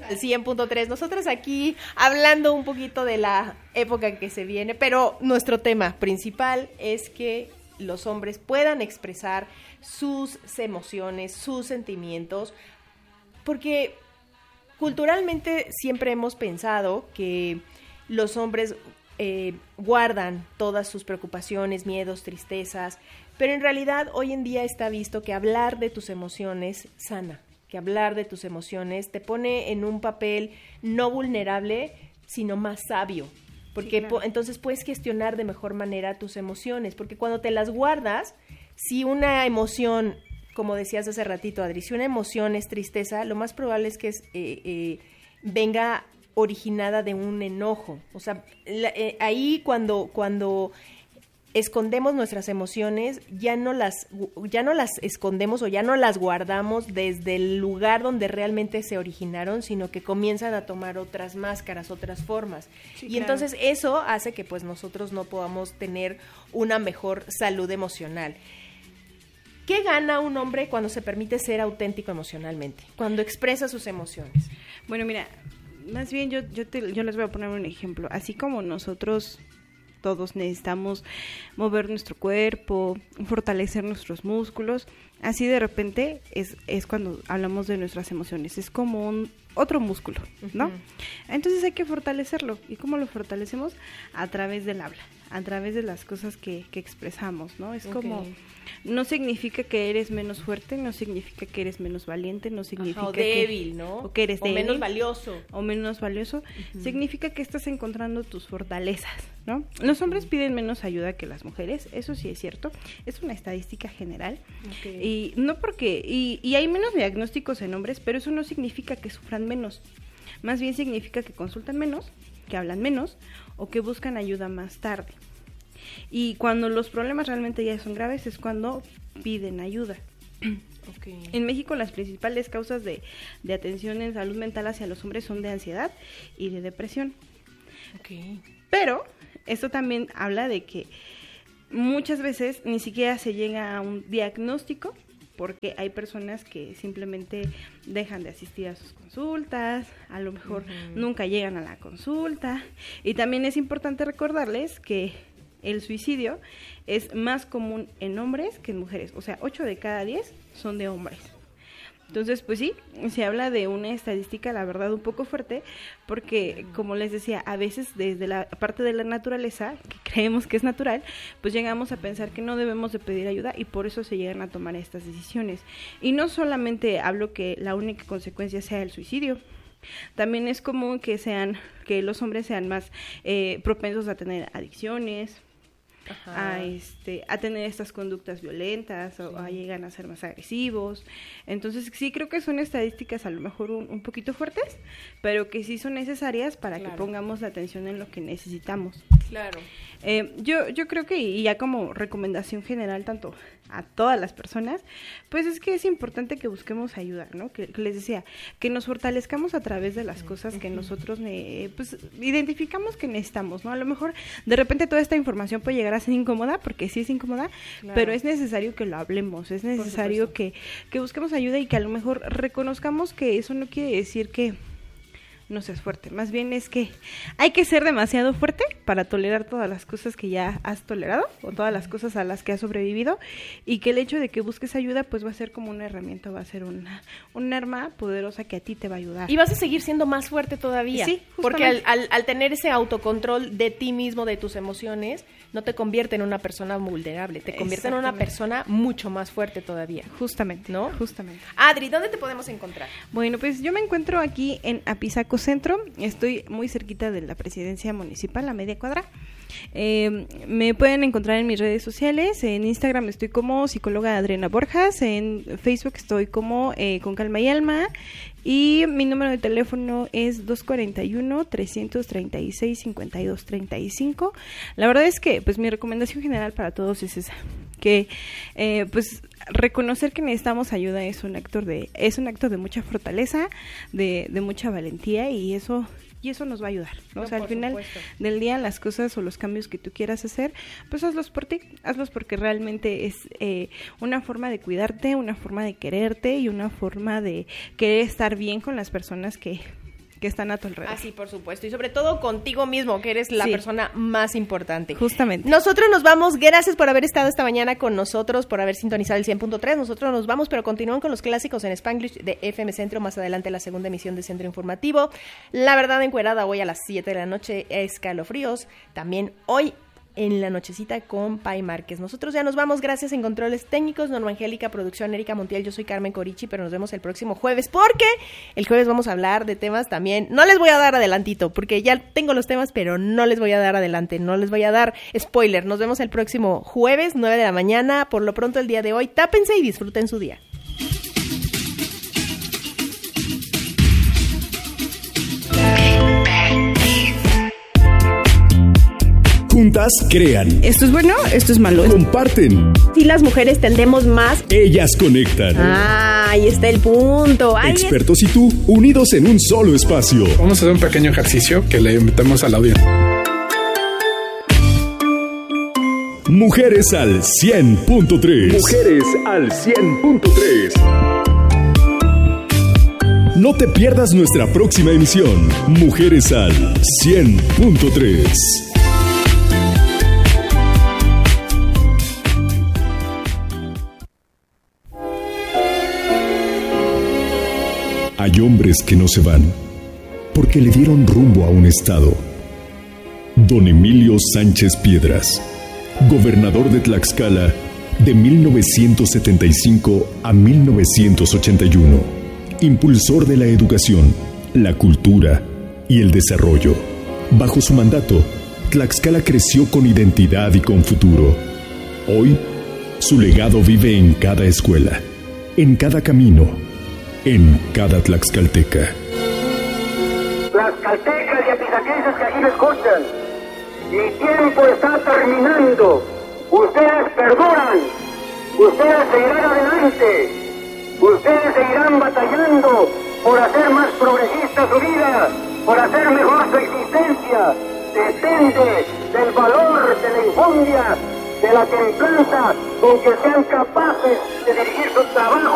100.3. Nosotros aquí hablando un poquito de la época en que se viene, pero nuestro tema principal es que los hombres puedan expresar sus emociones, sus sentimientos, porque culturalmente siempre hemos pensado que los hombres guardan todas sus preocupaciones, miedos, tristezas, pero en realidad hoy en día está visto que hablar de tus emociones sana, que hablar de tus emociones te pone en un papel no vulnerable, sino más sabio, porque sí, claro. Entonces puedes gestionar de mejor manera tus emociones, porque cuando te las guardas, si una emoción, como decías hace ratito, Adri, si una emoción es tristeza, lo más probable es que venga originada de un enojo. O sea, ahí cuando escondemos nuestras emociones, ya no las escondemos o ya no las guardamos desde el lugar donde realmente se originaron, sino que comienzan a tomar otras máscaras, otras formas. Sí, y claro. Entonces eso hace que pues nosotros no podamos tener una mejor salud emocional. ¿Qué gana un hombre cuando se permite ser auténtico emocionalmente? Cuando expresa sus emociones. Bueno, mira, más bien yo les voy a poner un ejemplo. Así como nosotros todos necesitamos mover nuestro cuerpo, fortalecer nuestros músculos, así de repente es cuando hablamos de nuestras emociones. Es como otro músculo, ¿no? Uh-huh. Entonces hay que fortalecerlo. ¿Y cómo lo fortalecemos? A través del habla, a través de las cosas que expresamos, ¿no? Es como... No significa que eres menos fuerte, no significa que eres menos valiente, no significa o débil, ¿no? O que eres débil. O menos valioso. O menos valioso. Uh-huh. Significa que estás encontrando tus fortalezas, ¿no? Los hombres piden menos ayuda que las mujeres, eso sí es cierto. Es una estadística general. Okay. Y no porque... Y hay menos diagnósticos en hombres, pero eso no significa que sufran menos. Más bien significa que consultan menos, que hablan menos o que buscan ayuda más tarde. Y cuando los problemas realmente ya son graves es cuando piden ayuda. Okay. En México las principales causas de atención en salud mental hacia los hombres son de ansiedad y de depresión. Okay. Pero esto también habla de que muchas veces ni siquiera se llega a un diagnóstico porque hay personas que simplemente dejan de asistir a sus consultas, a lo mejor uh-huh. nunca llegan a la consulta. Y también es importante recordarles que el suicidio es más común en hombres que en mujeres. O sea, 8 de cada 10 son de hombres. Entonces, pues sí, se habla de una estadística, la verdad, un poco fuerte, porque, como les decía, a veces desde la parte de la naturaleza, que creemos que es natural, pues llegamos a pensar que no debemos de pedir ayuda y por eso se llegan a tomar estas decisiones. Y no solamente hablo que la única consecuencia sea el suicidio, también es común que los hombres sean más propensos a tener adicciones, a tener estas conductas violentas, sí. o llegan a ser más agresivos. Entonces sí creo que son estadísticas a lo mejor un poquito fuertes, pero que sí son necesarias para claro. que pongamos la atención en lo que necesitamos. Claro. Yo creo que, y ya como recomendación general tanto a todas las personas, pues es que es importante que busquemos ayuda, ¿no? Que les decía, que nos fortalezcamos a través de las cosas que nosotros pues identificamos que necesitamos, ¿no? A lo mejor de repente toda esta información puede llegar a ser incómoda, porque sí es incómoda, claro. pero es necesario que lo hablemos, es necesario que busquemos ayuda y que a lo mejor reconozcamos que eso no quiere decir que no seas fuerte, más bien es que hay que ser demasiado fuerte para tolerar todas las cosas que ya has tolerado o todas las cosas a las que has sobrevivido, y que el hecho de que busques ayuda pues va a ser como una herramienta, va a ser un arma poderosa que a ti te va a ayudar. Y vas a seguir siendo más fuerte todavía, sí, porque al tener ese autocontrol de ti mismo, de tus emociones, no te convierte en una persona vulnerable, te convierte en una persona mucho más fuerte todavía. Justamente, ¿no? Justamente. Adri, ¿dónde te podemos encontrar? Bueno, pues yo me encuentro aquí en Apizaco Centro, estoy muy cerquita de la presidencia municipal, a media cuadra. Me pueden encontrar en mis redes sociales, en Instagram estoy como psicóloga Adriana Borjas, en Facebook estoy como Con Calma y Alma, y mi número de teléfono es 241-336-5235. La verdad es que pues mi recomendación general para todos es esa, que pues reconocer que necesitamos ayuda es un acto de mucha fortaleza, de mucha valentía, y eso nos va a ayudar, ¿no? O sea, al final del día las cosas o los cambios que tú quieras hacer, pues hazlos por ti, hazlos porque realmente es una forma de cuidarte, una forma de quererte y una forma de querer estar bien con las personas que que están a tu alrededor. Así, por supuesto. Y sobre todo contigo mismo, que eres la persona más importante. Justamente. Nosotros nos vamos. Gracias por haber estado esta mañana con nosotros, por haber sintonizado el 100.3. Nosotros nos vamos, pero continúan con los clásicos en Spanglish de FM Centro. Más adelante la segunda emisión de Centro Informativo. La Verdad Encuerada hoy a las 7 de la noche. Escalofríos. También hoy en la nochecita con Pai Márquez. Nosotros ya nos vamos, gracias en controles técnicos, Norma Angélica, producción Erika Montiel, yo soy Carmen Corichi, pero nos vemos el próximo jueves, porque el jueves vamos a hablar de temas también, no les voy a dar adelantito, porque ya tengo los temas, pero no les voy a dar adelante, no les voy a dar spoiler, nos vemos el próximo jueves, 9 de la mañana, por lo pronto el día de hoy, tápense y disfruten su día. Juntas crean. Esto es bueno, esto es malo. Comparten. Si las mujeres tendemos más. Ellas conectan. Ahí está el punto. Expertos y tú, unidos en un solo espacio. Vamos a hacer un pequeño ejercicio que le invitamos a la audiencia. Mujeres al 100.3. Mujeres al 100.3. No te pierdas nuestra próxima emisión. Mujeres al 100.3. Hay hombres que no se van porque le dieron rumbo a un estado. Don Emilio Sánchez Piedras, gobernador de Tlaxcala de 1975 a 1981, impulsor de la educación, la cultura y el desarrollo. Bajo su mandato, Tlaxcala creció con identidad y con futuro. Hoy, su legado vive en cada escuela, en cada camino, en cada tlaxcalteca. Tlaxcaltecas y apizaquenses que aquí me escuchan, el tiempo está terminando. Ustedes perduran, ustedes seguirán adelante, ustedes seguirán batallando por hacer más progresista su vida, por hacer mejor su existencia. Depende del valor, de la enjundia, de la templanza con que sean capaces de dirigir su trabajo.